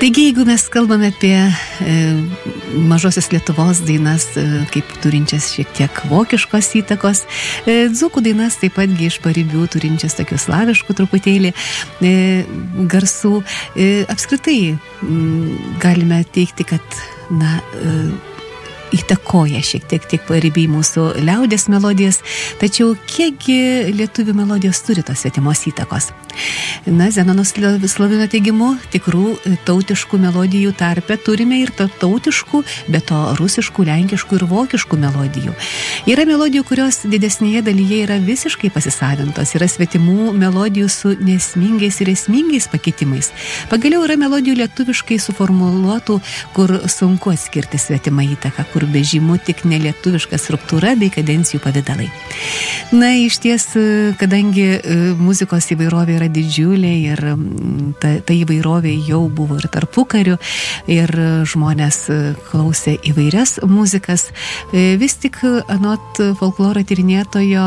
Taigi, jeigu mes kalbame apie mažosios Lietuvos dainas, kaip turinčias šiek tiek vokiškos įtakos, dzūkų dainas taip patgi iš paribių turinčias tokių slaviškų truputėlį garsų, apskritai galime teikti, kad įtakoja šiek tiek paribiai mūsų liaudies melodijas, tačiau kiekgi lietuvių melodijos turi tos svetimos įtakos? Zenono Slavino teigimu, tikrų tautiškų melodijų tarpe turime ir tautiškų, bet to rusiškų, lenkiškų ir vokiškų melodijų. Yra melodijų, kurios didesnėje dalyje yra visiškai pasisavintos, yra svetimų melodijų su nesmingais ir esmingais pakitimais. Pagaliau yra melodijų lietuviškai suformuluotų, kur sunku atskirti svetimą įtaką, kur bežymų tik nelietuviška struktūra bei kadencijų pavidalai. Iš ties, kadangi muzikos įvairovė yra didžiulė ir ta įvairovė jau buvo ir tarpukariu, ir žmonės klausė įvairias muzikas, vis tik anot folkloro tyrinėtojo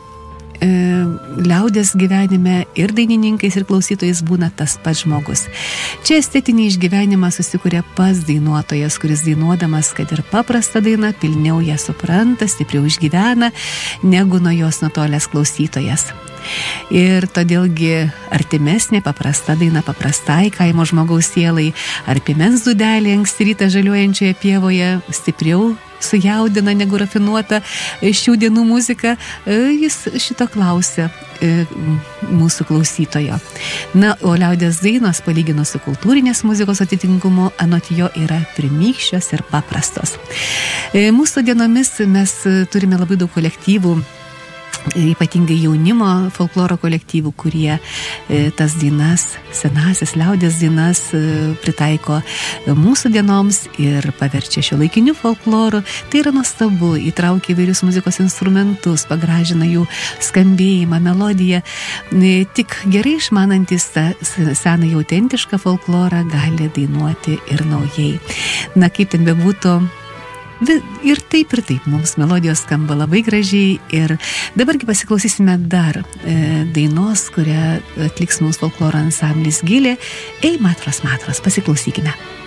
liaudės gyvenime ir dainininkais ir klausytojais būna tas pats žmogus. Čia estetinį išgyvenimą susikuria pats dainuotojas, kuris dainuodamas, kad ir paprasta daina, pilniau ją supranta, stipriau išgyvena, negu nuo jos nutolęs klausytojas. Ir todėlgi artimesnė paprasta daina paprastai kaimo žmogaus sielai, ar piemens dūdelė anksti rytą žaliuojančioje pievoje stipriau sujaudina negu rafinuota šių dienų muzika, jis šito klausia mūsų klausytojo. O liaudies dainos, palyginus su kultūrinės muzikos atitinkumu, anot jo yra primykščios ir paprastos. Mūsų dienomis mes turime labai daug kolektyvų, ypatingai jaunimo folkloro kolektyvų, kurie tas dainas, senasias liaudies dainas pritaiko mūsų dienoms ir paverčia šiuolaikiniu folkloru. Tai yra nuostabu, įtraukia įvairius muzikos instrumentus, pagražina jų skambėjimą, melodiją. Tik gerai išmanantis tą senąjį autentišką folklorą gali dainuoti ir naujai. Kaip ten bebūtų, ir taip mums melodijos skamba labai gražiai. Ir dabargi pasiklausysime dar dainos, kurią atliks mums folkloro ansamblis Gilė. Ei, matros, pasiklausykime.